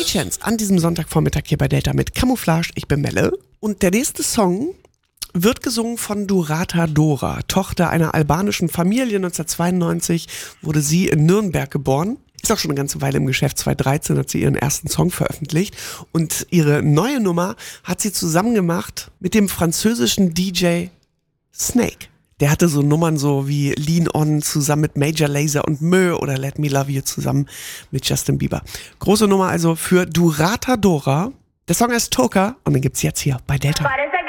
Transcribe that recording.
Chance an diesem Sonntagvormittag hier bei Delta mit Camouflage. Ich bin Melle. Und der nächste Song wird gesungen von Durata Dora, Tochter einer albanischen Familie. 1992 wurde sie in Nürnberg geboren. Ist auch schon eine ganze Weile im Geschäft. 2013 hat sie ihren ersten Song veröffentlicht. Und ihre neue Nummer hat sie zusammen gemacht mit dem französischen DJ Snake. Der hatte so Nummern so wie Lean On zusammen mit Major Lazer und Mö oder Let Me Love You zusammen mit Justin Bieber. Große Nummer also für Durata Dora. Der Song heißt Toka und den gibt's jetzt hier bei Delta.